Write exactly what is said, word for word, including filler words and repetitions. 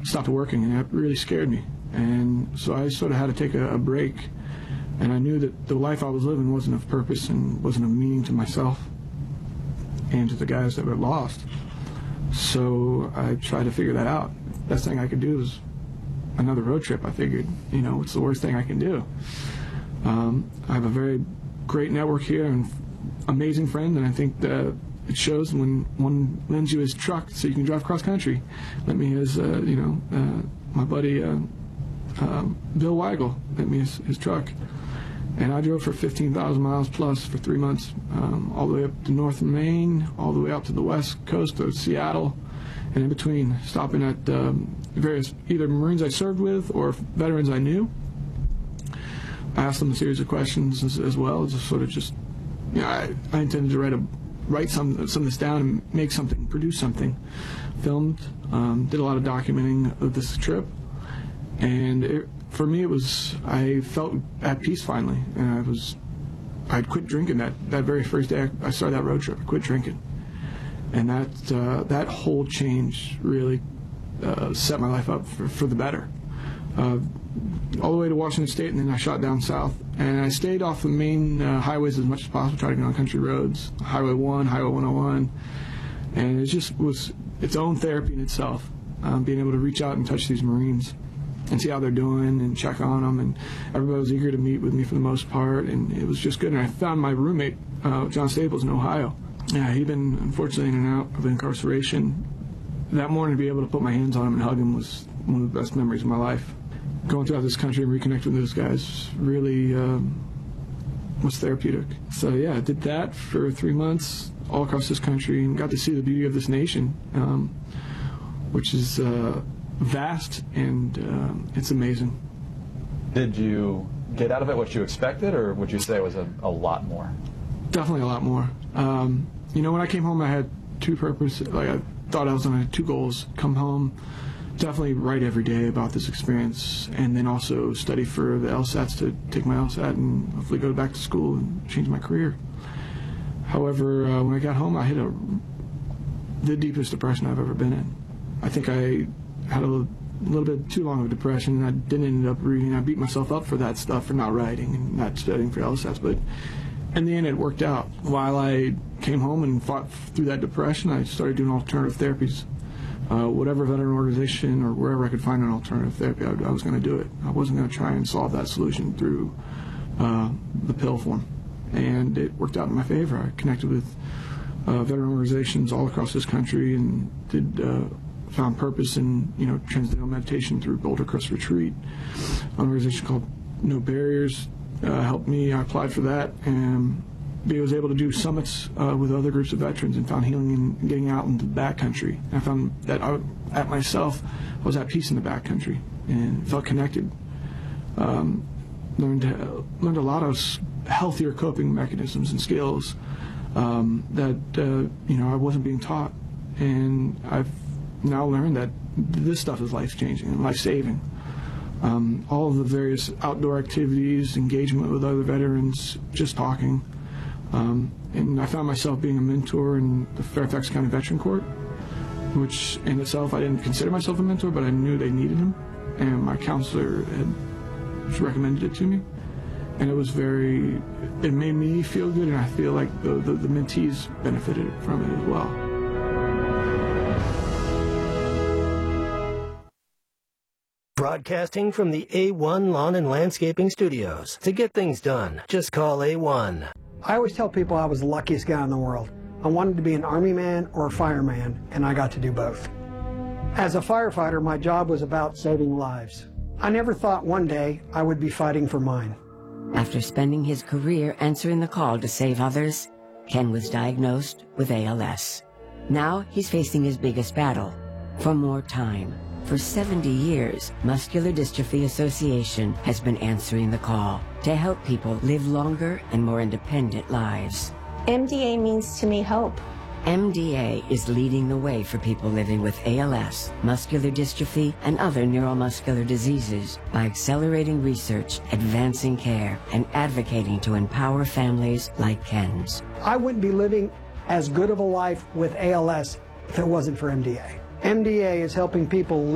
stopped working, and that really scared me. And so I sort of had to take a, a break, and I knew that the life I was living wasn't of purpose and wasn't of meaning to myself and to the guys that were lost. So I tried to figure that out. Best thing I could do was another road trip. I figured, you know, what's the worst thing I can do? Um, I have a very great network here and amazing friend, and I think that it shows when one lends you his truck so you can drive cross country. Lent me his, uh, you know, uh, my buddy uh, uh, Bill Weigel lent me his, his truck. And I drove for fifteen thousand miles plus for three months, um, all the way up to north Maine, all the way up to the west coast of Seattle, and in between, stopping at um, various either Marines I served with or veterans I knew. I asked them a series of questions as, as well, just sort of just, you know, I, I intended to write a write some some of this down and make something, produce something. Filmed, um, did a lot of documenting of this trip, and it, for me it was, I felt at peace finally, and I was, I'd quit drinking that, that very first day I, I started that road trip. I quit drinking, and that uh, that whole change really uh, set my life up for, for the better. Uh, all the way to Washington State, and then I shot down south. And I stayed off the main uh, highways as much as possible, tried to get on country roads, Highway one, Highway one oh one. And it just was its own therapy in itself, um, being able to reach out and touch these Marines and see how they're doing and check on them. And everybody was eager to meet with me for the most part, and it was just good. And I found my roommate, uh, John Staples, in Ohio. Yeah, he'd been, unfortunately, in and out of incarceration. That morning, to be able to put my hands on him and hug him was one of the best memories of my life. Going throughout this country and reconnecting with those guys really um, was therapeutic. So yeah, I did that for three months all across this country and got to see the beauty of this nation, um, which is uh, vast, and uh, it's amazing. Did you get out of it what you expected, or would you say it was a, a lot more? Definitely a lot more. Um, you know, when I came home, I had two purposes. Like, I thought I was on two goals: come home, definitely write every day about this experience, and then also study for the LSATs to take my LSAT and hopefully go back to school and change my career. However, uh, when I got home, I hit a, the deepest depression I've ever been in. I think I had a little, a little bit too long of a depression, and I didn't end up reading. I beat myself up for that stuff, for not writing and not studying for LSATs, but in the end it worked out. While I came home and fought through that depression, I started doing alternative therapies. Uh, whatever veteran organization or wherever I could find an alternative therapy, I, I was going to do it. I wasn't going to try and solve that solution through uh, the pill form. And it worked out in my favor. I connected with uh, veteran organizations all across this country and did uh, found purpose in, you know, transcendental meditation through Boulder Crest Retreat. An organization called No Barriers uh, helped me. I applied for that, and I was able to do summits uh, with other groups of veterans and found healing in getting out into the backcountry. I found that I, at myself, I was at peace in the backcountry and felt connected. Um, learned uh, learned a lot of healthier coping mechanisms and skills um, that uh, you know I wasn't being taught, and I've now learned that this stuff is life-changing and life-saving. Um, all of the various outdoor activities, engagement with other veterans, just talking. Um, and I found myself being a mentor in the Fairfax County Veteran Court, which in itself I didn't consider myself a mentor, but I knew they needed him, and my counselor had recommended it to me. And it was very, it made me feel good, and I feel like the, the, the mentees benefited from it as well. Broadcasting from the A one Lawn and Landscaping Studios. To get things done, just call A one. I always tell people I was the luckiest guy in the world. I wanted to be an army man or a fireman, and I got to do both. As a firefighter, my job was about saving lives. I never thought one day I would be fighting for mine. After spending his career answering the call to save others, Ken was diagnosed with A L S. Now he's facing his biggest battle, for more time. For seventy years, Muscular Dystrophy Association has been answering the call to help people live longer and more independent lives. M D A means to me hope. M D A is leading the way for people living with A L S, muscular dystrophy, and other neuromuscular diseases by accelerating research, advancing care, and advocating to empower families like Ken's. I wouldn't be living as good of a life with A L S if it wasn't for M D A. M D A is helping people live